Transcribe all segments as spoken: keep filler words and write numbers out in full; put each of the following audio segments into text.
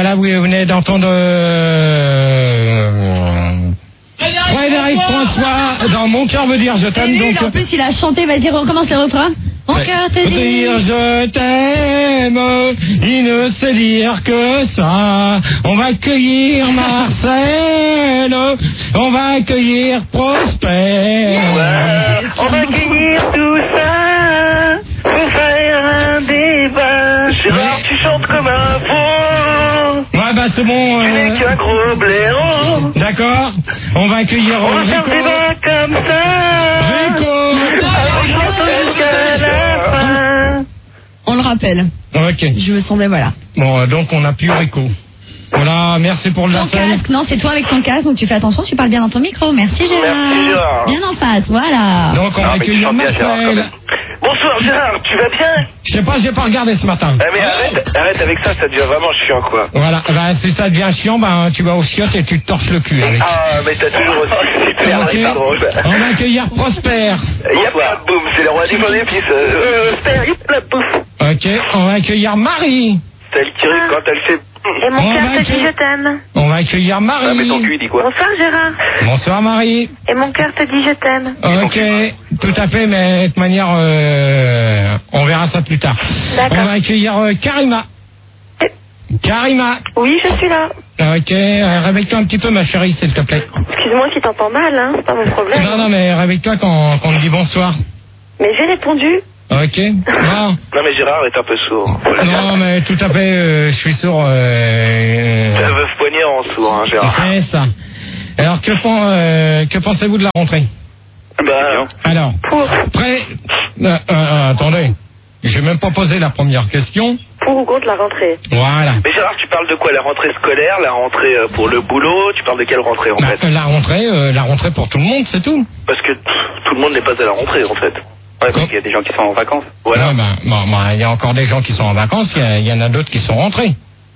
voilà, vous venez d'entendre euh, Frédéric François dans Mon cœur veut dire je t'aime. Lui, Donc en plus, il a chanté, vas-y, recommence le refrain. Mon cœur te dit dire je t'aime, il ne sait dire que ça. On va accueillir Marcel, on va accueillir Prosper. Ouais, on va accueillir tout ça pour faire un débat. Gérard, tu chantes comme un fou. Ouais, bah c'est bon. Tu n'es Euh... qu'un gros blaireau. D'accord. On va accueillir On va faire Rico. le débat comme ça. Rico. Jusqu'à la fin. On le rappelle. Ok. Je me semblais, voilà. Bon, euh, donc on a plus Rico. Voilà, merci pour le Ton lapin. casque, non, c'est toi avec ton casque, donc tu fais attention, tu parles bien dans ton micro. Merci Gérard. Merci, Gérard. Bien en face, voilà. Donc on Non, va mais tu accueillir chantes bien, Gérard, quand Marcel. même. Bonsoir Gérard, tu vas bien? Je sais pas, j'ai pas regardé ce matin. Ah mais arrête, arrête avec ça, ça devient vraiment chiant quoi. Voilà, bah, si ça devient chiant, bah, tu vas au chiottes et tu te torches le cul avec. Ah mais t'as toujours aussi super, Ok. c'est pas drôle. On va accueillir Prosper. Y'a pas de boum, c'est le roi des bonnes épices. Euh, Père, y'a pas de boum. Ok, on va accueillir Marie. Celle qui rit quand elle fait... Et mon On cœur va te dit accueillir- je t'aime. On va accueillir Ah mais ton Marie. cul dit quoi? Bonsoir Gérard. Bonsoir Marie. Et mon cœur te dit je t'aime. Ok, tout à fait, mais de toute manière, euh, on verra ça plus tard. D'accord. On va accueillir euh, Karima. Karima. Oui, je suis là. Ok, euh, réveille-toi un petit peu ma chérie, s'il te plaît. Excuse-moi qui t'entend mal, hein, c'est pas mon problème. Non, non, mais réveille-toi quand, quand on te dit bonsoir. Mais j'ai répondu. Ok. Non, Non mais Gérard est un peu sourd. Faut le dire. non, mais tout à fait, euh, je suis sourd. Euh, La veuve poignard en sourd, hein Gérard. c'est ça. Alors, que, pen- euh, que pensez-vous de la rentrée? Bah, Alors, Pour. prêt euh, euh, Attendez, j'ai même pas posé la première question. Pour ou contre la rentrée? Voilà. mais Gérard, tu parles de quoi? La rentrée scolaire, la rentrée euh, pour le boulot? Tu parles de quelle rentrée en Bah, fait? la rentrée, euh, la rentrée pour tout le monde, c'est tout. Parce que pff, tout le monde n'est pas à la rentrée en fait. Ouais, parce qu'il y a des gens qui sont en vacances. Voilà. Ouais, bah, bon, bah, il y a encore des gens qui sont en vacances, il y a- il y, en a d'autres qui sont rentrés.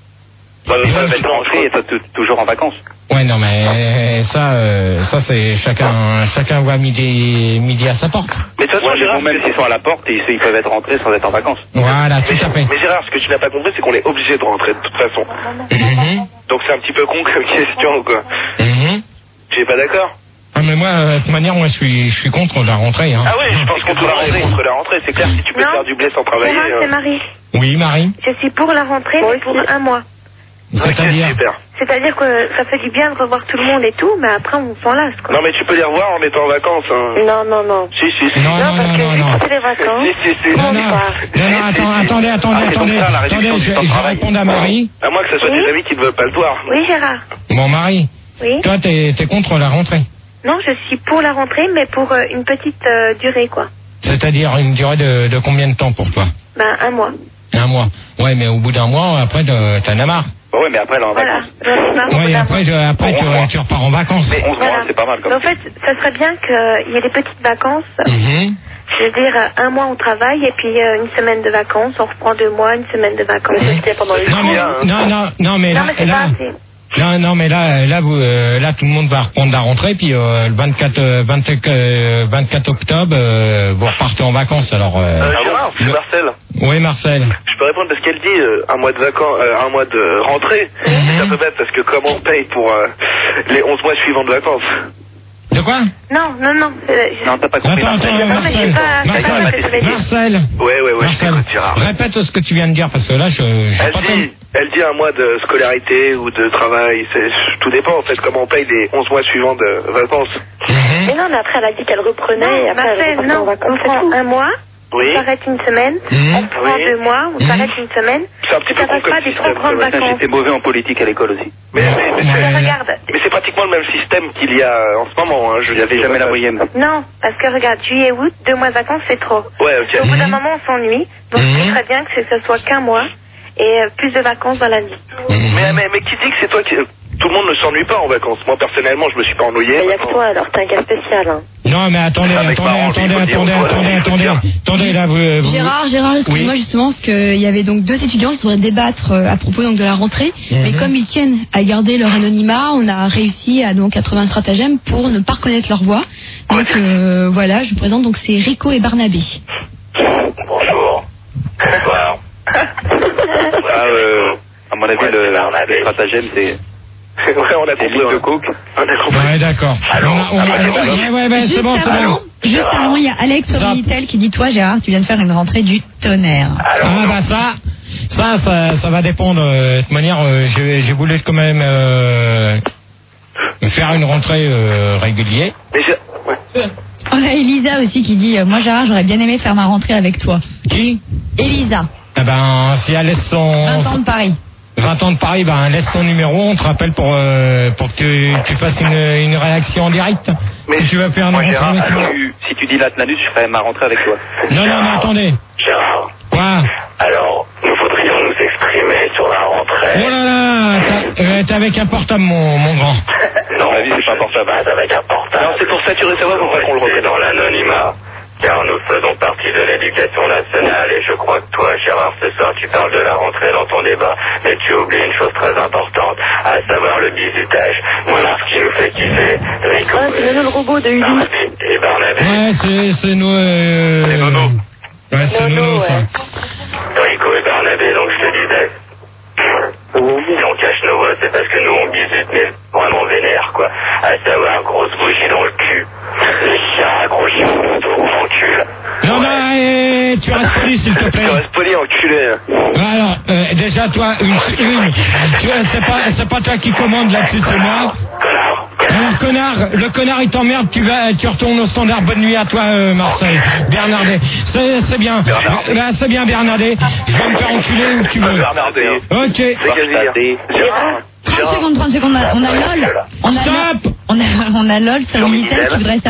Bah, mais ça va être rentrée et toi t- toujours en vacances. Ouais, non, mais ça, euh, ça c'est chacun, chacun voit midi, midi à sa porte. Mais de toute façon, Ouais, Gérard, même s'ils sont à la porte, ils, ils peuvent être rentrés sans être en vacances. Voilà, tout mais, à fait. mais Gérard, ce que tu n'as pas compris, c'est qu'on est obligé de rentrer de toute façon. Mhm, Donc c'est un petit peu con comme question, quoi. mhm. Tu es pas d'accord? Ah, mais moi, euh, de toute manière, moi, je suis, je suis contre la rentrée. Hein. Ah oui, je pense contre la rentrée. Contre la rentrée, c'est clair, si tu peux Non. faire du blé sans travailler. Gérard, euh, c'est Marie. Oui, Marie. Je suis pour la rentrée, mais pour un mois. C'est-à-dire. Ok, super. C'est-à-dire que ça fait du bien de revoir tout le monde et tout, mais après on s'en lasse, quoi. Non mais tu peux les revoir en étant en vacances. Hein. Non, non, non. Si, si, si. Non, non, parce non, que non, vu non. que c'est les vacances, Si, si, si. Non, on non, part. non, non, attends, attendez, attendez, Ah, c'est attendez, pour ça, la attendez, réduction je, du temps de je travail. réponds à Marie. À moins que ce soit Oui. tes amis qui ne veulent pas le voir. Oui, Gérard. Bon, Marie, Oui. toi, t'es, t'es contre la rentrée. Non, je suis pour la rentrée, mais pour euh, une petite euh, durée, quoi. C'est-à-dire une durée de, de combien de temps pour toi? Ben, un mois. Un mois. Ouais, mais au bout d'un mois, après, t'en t'en as marre. Bah ouais, mais après, elle est en Voilà. vacances. J'en ai marre au bout Oui, d'un après, mois. je- après tu, Au revoir. tu repars en vacances. Mais onze Voilà. mois, c'est pas mal comme Mais en fait, ça serait bien qu'il y ait des petites vacances. Mhm. Je veux dire, euh, un mois on travaille et puis euh, une semaine de vacances, on reprend deux mois, une semaine de vacances. C'était pendant les Non, mais, bien, hein. non, non, non, mais Non, là, mais c'est là, pas assez. non, non, mais là, là, vous, euh, là, tout le monde va reprendre la rentrée, puis euh, le vingt-quatre, euh, vingt-quatre, euh, vingt-quatre octobre, euh, vous repartez en vacances. Alors, euh, Euh, Gérard, c'est le- Marcel. oui, Marcel. Je peux répondre parce qu'elle dit euh, un mois de vacances, euh, un mois de rentrée. Mhm. C'est un peu bête parce que comment on paye pour euh, les onze mois suivants de vacances? De quoi? Non, non, non. euh, je- Non, t'as pas compris. Attends, attends, Non, mais Marcel. c'est pas- c'est Marcel, pas ça que je voulais dire. Marcel. Ouais, ouais, ouais, je Marcel, t'écoute, Gérard. répète ce que tu viens de dire parce que là, je, j'ai Elle pas dit, elle dit un mois de scolarité ou de travail. C'est, tout dépend en fait comment on paye les onze mois suivants de vacances. Mhm. Mais non, mais après elle a dit qu'elle reprenait. et après, elle repartait en vacances. On prend un mois, Oui. on s'arrête une semaine, Mhm. on prend Oui. deux mois, on Mhm. s'arrête une semaine. C'est un petit peu Ça con passe comme pas des trop système, grandes ça, ouais. vacances. J'étais mauvais en politique à l'école aussi. Mais, mais, mais, Ouais. c'est, Mais regarde, mais c'est pratiquement le même système qu'il y a en ce moment. Hein. Je Il y avait jamais la moyenne. non, parce que regarde, juillet, août, deux mois de vacances, c'est trop. Ouais, ok. Au bout d'un Mhm. moment, on s'ennuie. Donc, Mhm. c'est très bien que ce soit qu'un mois et euh, plus de vacances dans l'année. Mhm. Mais, mais, mais qui dit que c'est toi qui... Tout le monde ne s'ennuie pas en vacances. Moi, personnellement, je me suis pas ennuyé. Il n'y a que toi, alors, t'es un cas spécial. Hein. Non, mais attendez, Avec attendez, Marange, attendez, il faut dire, attendez, voilà, attendez, il faut attendez, dire. attendez, là, vous, vous- Gérard, Gérard, excuse-moi Oui. justement, parce qu'il y avait donc deux étudiants qui devraient débattre euh, à propos donc de la rentrée, Mhm. mais comme ils tiennent à garder leur anonymat, on a réussi à donc à trouver un stratagème pour ne pas reconnaître leur voix. Donc euh, voilà, je vous présente donc c'est Rico et Barnabé. Bonjour. Bonsoir. Ah, euh, à mon avis, Ouais, le, c'est Barnabé. le stratagème, c'est Ouais, on a des compris. lignes de hein. coke. On a compris. Ouais, d'accord. Allô, On a- on a- allô, allô. ouais, ouais, ouais, c'est Juste bon, c'est avant, bon. juste avant, il y a Alex sur Ça- Minitel qui dit, toi Gérard, tu viens de faire une rentrée du tonnerre. Alors, Ah bah ça, ça, ça, ça va dépendre. euh, De toute manière, euh, j'ai j'ai voulu quand même euh, faire une rentrée euh, régulière. mais je... ouais. On a Elisa aussi qui dit, euh, moi Gérard, j'aurais bien aimé faire ma rentrée avec toi. Qui? Elisa, Eh ben, si elle laisse son vingt ans de Paris. vingt ans de Paris, ben laisse ton numéro, on te rappelle pour euh, pour que tu, tu fasses une, une réaction en direct. Mais si tu veux faire une moi, rentrée Gérard, avec moi. alors, Tu- Si tu dis l'Atlanus, je ferai ma rentrée avec toi. Non, non, mais attendez. Gérard, Quoi? alors, nous voudrions nous exprimer sur la rentrée. Oh là là, t'as- euh, t'es avec un portable, mon, mon grand. Non, À mon avis, c'est pas portable. c'est avec un portable. Non, c'est pour saturer sa voix, pour pas qu'on le Restez reconnaisse. dans l'anonymat, car nous faisons partie de l'éducation nationale et je crois que toi, Gérard, ce soir, tu parles de la rentrée dans ton débat, mais tu oublies une chose très importante, à savoir le bizutage. Moi, ce qui nous fait kiffer, Rico Ah, c'est le robot de Uli. Barnabé et Barnabé. Ouais, c'est c'est nous. Euh... C'est Nono. Ouais, c'est Nono, Nono, ça. ouais. Rico et Barnabé, donc je te disais. Si on cache nos voix, c'est parce que nous on bisute, mais vraiment vénère, quoi. À savoir, grosse bougie dans le cul. Le chien, gros chien, au grand cul. Non, non, eh, tu restes poli, s'il te Tu plaît. restes poli, enculé. Alors, euh, déjà, toi, une, une, tu vois, c'est pas, c'est pas toi qui commande là-dessus, c'est moi. Connard. Alors, connard, le connard, il t'emmerde, tu vas, tu retournes au standard. Bonne nuit à toi, euh, Marseille. Bernardet. C'est, c'est bien. Bernardet. Là, c'est bien, Bernardet. Je vais me faire enculer où tu veux. Bernardet. Ok. C'est Bernardet. Gérard. trente secondes, trente secondes, on a, on a LOL. On a, Stop! on a, on a LOL sur Sur Minitel Minitel. qui voudrait savoir